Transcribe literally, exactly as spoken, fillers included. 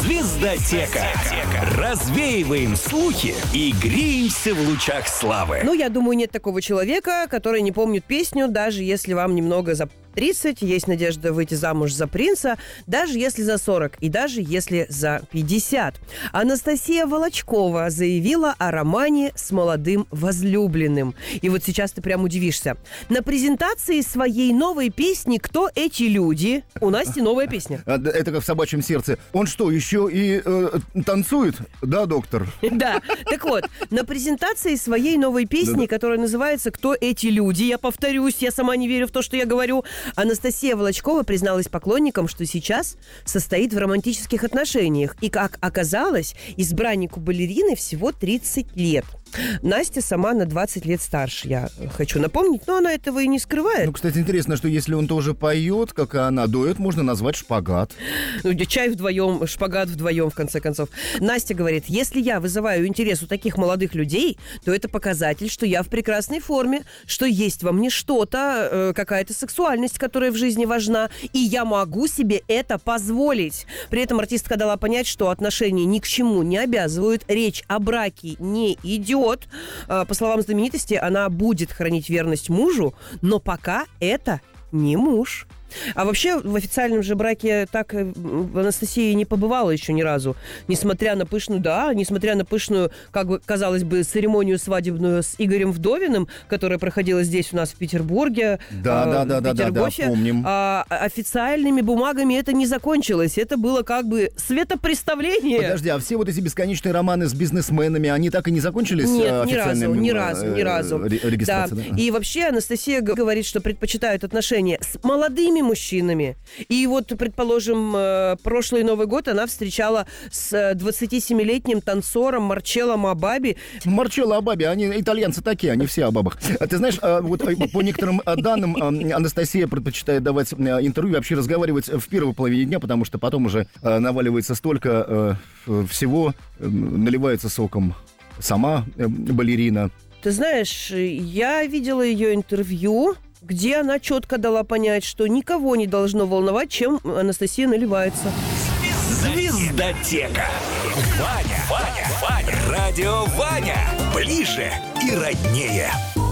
Звездотека. Развеиваем слухи и греемся в лучах славы. Ну, я думаю, нет такого человека, который не помнит песню, даже если вам немного за тридцать, есть надежда выйти замуж за принца, даже если за сорок и даже если за пятьдесят. Анастасия Волочкова заявила о романе с молодым возлюбленным. И вот сейчас ты прям удивишься. На презентации своей новой песни «Кто эти люди?» у Насти новая песня. Это как в «Собачьем сердце». Он что, еще и э, танцует? Да, доктор? Да. Так вот, на презентации своей новой песни, которая называется «Кто эти люди?» Я повторюсь, я сама не верю в то, что я говорю. Анастасия Волочкова призналась поклонникам, что сейчас состоит в романтических отношениях. И, как оказалось, избраннику балерины всего тридцать лет. Настя сама на двадцать лет старше, я хочу напомнить, но она этого и не скрывает. Ну, кстати, интересно, что если он тоже поет, как и она, дуэт можно назвать шпагат. Ну, чай вдвоем, шпагат вдвоем, в конце концов. Настя говорит, если я вызываю интерес у таких молодых людей, то это показатель, что я в прекрасной форме, что есть во мне что-то, э, какая-то сексуальность, которая в жизни важна, и я могу себе это позволить. При этом артистка дала понять, что отношения ни к чему не обязывают, речь о браке не идет. По словам знаменитости, она будет хранить верность мужу, но пока это не муж. А вообще в официальном же браке так Анастасия не побывала еще ни разу. Несмотря на пышную, да, несмотря на пышную, как бы, казалось бы, церемонию свадебную с Игорем Вдовиным, которая проходила здесь у нас в Петербурге. Да, э, да, да, да, да, да, помним. А, официальными бумагами это не закончилось. Это было как бы светопреставление. Подожди, а все вот эти бесконечные романы с бизнесменами, они так и не закончились? Нет, ни разу, официальным, ни разу, ни разу. Регистрацией, да. да? И вообще Анастасия говорит, что предпочитают отношения с молодыми мужчинами. И вот, предположим, прошлый Новый год она встречала с двадцатисемилетним танцором Марчелло Абаби. Марчелло Абаби, они итальянцы такие, они все о бабах. Ты знаешь, вот по некоторым данным Анастасия предпочитает давать интервью, вообще разговаривать в первой половине дня, потому что потом уже наваливается столько всего, наливается соком сама балерина. Ты знаешь, я видела ее интервью, где она четко дала понять, что никого не должно волновать, чем Анастасия наливается. Звездотека. Ваня, Ваня, Ваня. Радио Ваня. Ближе и роднее.